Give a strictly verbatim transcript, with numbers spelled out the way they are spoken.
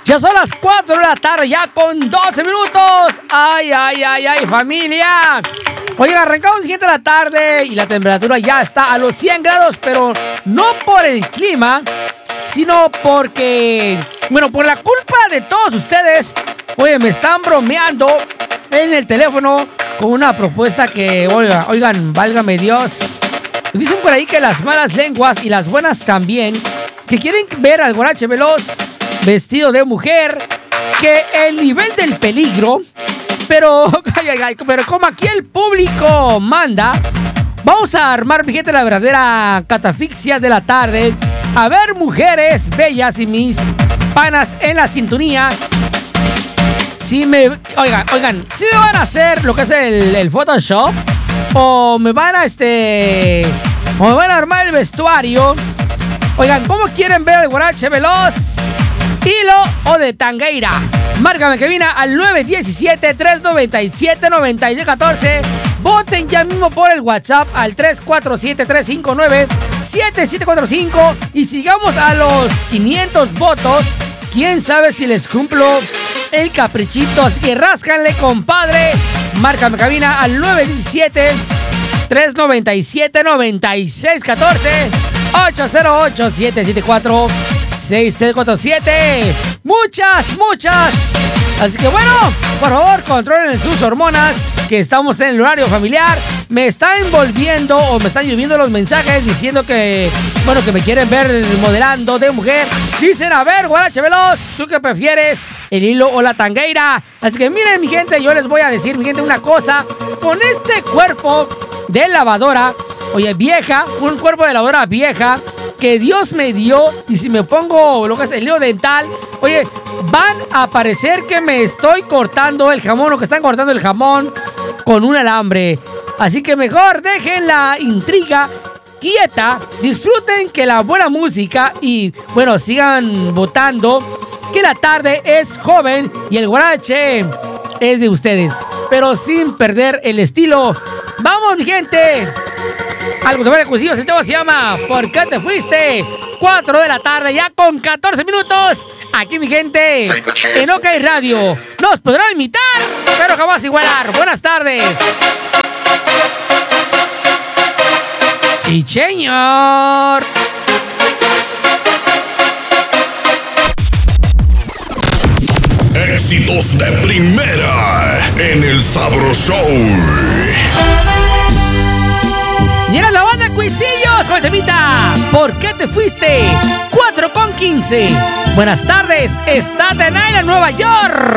Ya son las cuatro de la tarde, ya con doce minutos. Ay, ay, ay, ay, familia. Oiga, arrancamos siguiente de la tarde y la temperatura ya está a los cien grados, pero no por el clima, sino porque, bueno, por la culpa de todos ustedes. Oye, me están bromeando en el teléfono con una propuesta que, oiga, oigan, válgame Dios. Dicen por ahí que las malas lenguas y las buenas también, que quieren ver al Guarache Veloz vestido de mujer, que el nivel del peligro, pero, ay, ay, ay, pero como aquí el público manda, vamos a armar, mi gente, la verdadera catafixia de la tarde. A ver, mujeres bellas y mis panas en la sintonía. Si me, oigan, oigan, si me van a hacer lo que es el, el Photoshop, o me van a este, o me van a armar el vestuario. Oigan, ¿cómo quieren ver al Guarache Veloz? ¿Hilo o de tangueira? Márcame, que viene al nueve uno siete, tres nueve siete, nueve seis uno cuatro. Voten ya mismo por el WhatsApp al tres cuatro siete, tres cinco nueve, siete siete cuatro cinco. Y sigamos a los quinientos votos. Quién sabe si les cumplo el caprichito. Así que ráscanle, compadre. Márcame, cabina al nueve uno siete, tres nueve siete, nueve seis uno cuatro, ocho cero ocho, siete siete cuatro, seis tres cuatro siete. Muchas, muchas. Así que bueno, por favor, controlen sus hormonas, que estamos en el horario familiar. Me está envolviendo o me están lloviendo los mensajes diciendo que, bueno, que me quieren ver modelando de mujer. Dicen, a ver, Guarache Veloz, ¿tú qué prefieres? ¿El hilo o la tangueira? Así que miren, mi gente, yo les voy a decir, mi gente, una cosa. Con este cuerpo de lavadora, oye, vieja, un cuerpo de lavadora vieja que Dios me dio, y si me pongo lo que es el hilo dental, oye, van a parecer que me estoy cortando el jamón o que están cortando el jamón con un alambre. Así que mejor dejen la intriga quieta, disfruten que la buena música y, bueno, sigan votando, que la tarde es joven y el guarache es de ustedes, pero sin perder el estilo. ¡Vamos, mi gente! Algo se va de cusillos, el tema se llama ¿Por qué te fuiste? cuatro de la tarde, ya con catorce minutos. Aquí, mi gente, en OK Radio. Nos podrán imitar, pero jamás igualar. Buenas tardes. Sí, señor. Éxitos de primera en el Sabro Show. Llega la banda Cuisillos, Josemita. ¿Por qué te fuiste? cuatro con quince. Buenas tardes, Staten Island, Nueva York.